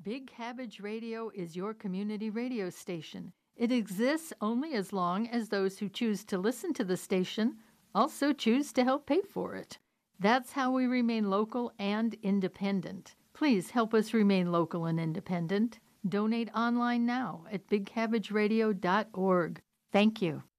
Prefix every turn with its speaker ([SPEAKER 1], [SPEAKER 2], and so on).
[SPEAKER 1] Big Cabbage Radio is your community radio station. It exists only as long as those who choose to listen to the station also choose to help pay for it. That's how we remain local and independent. Please help us remain local and independent. Donate online now at bigcabbageradio.org. Thank you.